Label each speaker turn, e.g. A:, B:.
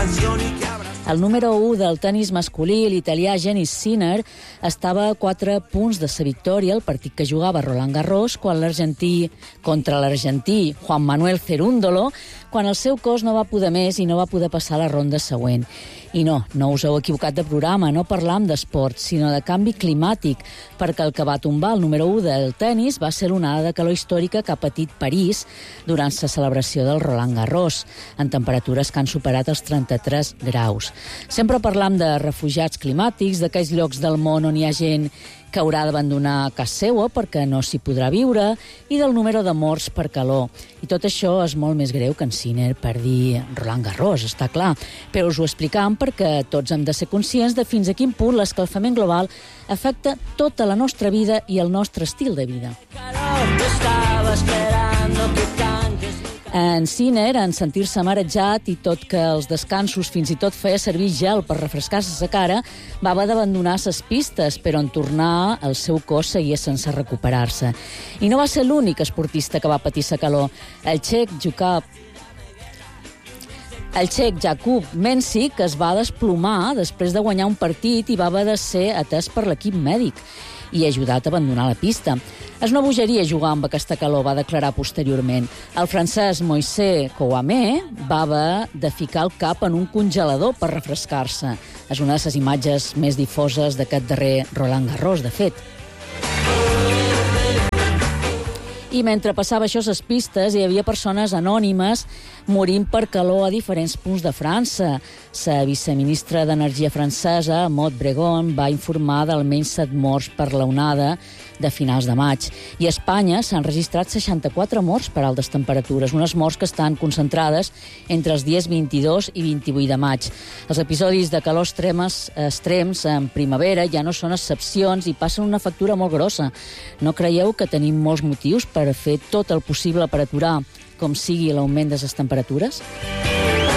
A: El número 1 del tenis masculí, l'italià Jannik Sinner, estava a 4 punts de sa victòria al partit que jugava Roland Garros contra l'argentí Juan Manuel Cerúndolo, quan el seu cos no va poder més i no va poder passar a la ronda següent. I no us heu equivocat de programa, no parlam d'esport, sinó de canvi climàtic, perquè el que va tombar el número 1 del tenis va ser l'onada de calor històrica que ha patit París durant la celebració del Roland Garros, en temperatures que han superat els 33 graus. Sempre parlam de refugiats climàtics, d'aquells llocs del món on hi ha gent que haurà d'abandonar casa seua perquè no s'hi podrà viure, i del número de morts per calor. I tot això és molt més greu que en Sinner perdi Roland Garros, està clar. Però us ho explicam perquè tots hem de ser conscients de fins a quin punt l'escalfament global afecta tota la nostra vida i el nostre estil de vida. En Sinner, en sentir-se marejat i tot que els descansos fins i tot feia servir gel per refrescar-se la cara, va haver d'abandonar les pistes, però en tornar el seu cos seguia sense recuperar-se. I no va ser l'únic esportista que va patir la calor. El txec Jakub Mensik es va desplomar després de guanyar un partit i va haver de ser atès per l'equip mèdic i ajudat a abandonar la pista. És una bogeria jugar amb aquesta calor, va declarar posteriorment. El francès Moïse Kouamé va haver de ficar el cap en un congelador per refrescar-se. És una de les imatges més difoses d'aquest darrer Roland Garros, de fet. I mentre passava això a les pistes, hi havia persones anònimes morint per calor a diferents punts de França. La viceministra d'Energia francesa, Maud Bregon, va informar d'almenys 7 morts per l'onada de finals de maig. I a Espanya s'han registrat 64 morts per altes temperatures, unes morts que estan concentrades entre els dies 22 i 28 de maig. Els episodis de calor extrems en primavera ja no són excepcions i passen una factura molt grossa. No creieu que tenim molts motius per fer tot el possible per aturar com sigui l'augment de les temperatures?